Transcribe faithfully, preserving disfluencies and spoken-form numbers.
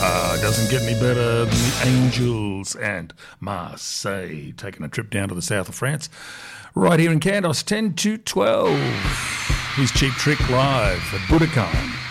Doesn't get any better than the Angels and Marseille taking a trip down to the south of France. Right here in Candos, ten to twelve. Here's Cheap Trick live at Budokan.